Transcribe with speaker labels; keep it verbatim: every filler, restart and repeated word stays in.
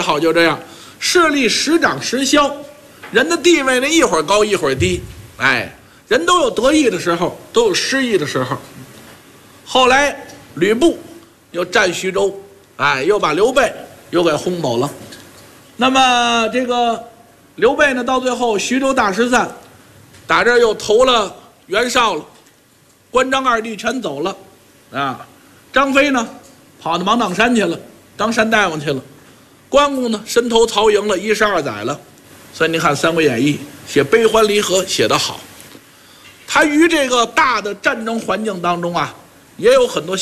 Speaker 1: 好就这样，势力时长时消，人的地位呢一会儿高一会儿低，哎，人都有得意的时候，都有失意的时候。后来吕布又占徐州，哎，又把刘备又给轰走了。那么这个刘备呢，到最后徐州大失散，打这儿又投了袁绍了，关张二弟全走了，啊，张飞呢跑到芒砀山去了，当山大夫去了，关公呢身投曹营了，一十二载了。所以你看《三国演义》写悲欢离合写得好，他于这个大的战争环境当中啊，也有很多